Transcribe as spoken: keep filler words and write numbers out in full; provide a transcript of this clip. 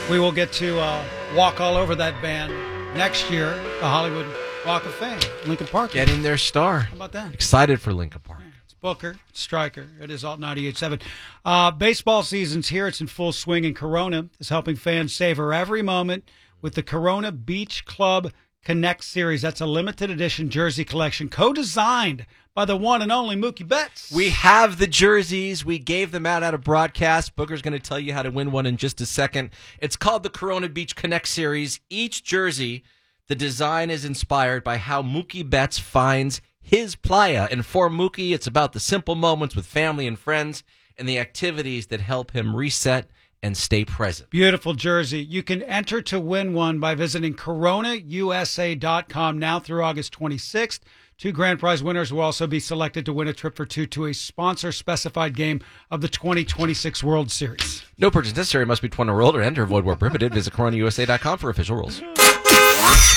we will get to uh, walk all over that band next year, the Hollywood Walk of Fame, Lincoln Park. Getting their star. How about that? Excited for Lincoln Park. Yeah, it's Booker, Stryker. It is Alt ninety-eight point seven. Uh, baseball season's here. It's in full swing, and Corona is helping fans savor every moment with the Corona Beach Club Connect Series. That's a limited edition jersey collection co-designed by the one and only Mookie Betts. We have the jerseys. We gave them out at a broadcast. Booker's going to tell you how to win one in just a second. It's called the Corona Beach Connect Series. Each jersey, the design is inspired by how Mookie Betts finds his playa. And for Mookie, it's about the simple moments with family and friends and the activities that help him reset and stay present. Beautiful jersey. You can enter to win one by visiting corona u s a dot com now through August twenty-sixth. Two grand prize winners will also be selected to win a trip for two to a sponsor-specified game of the twenty twenty-six World Series. No purchase necessary. Must be twenty or older. Enter. Avoid where prohibited. Visit corona u s a dot com for official rules.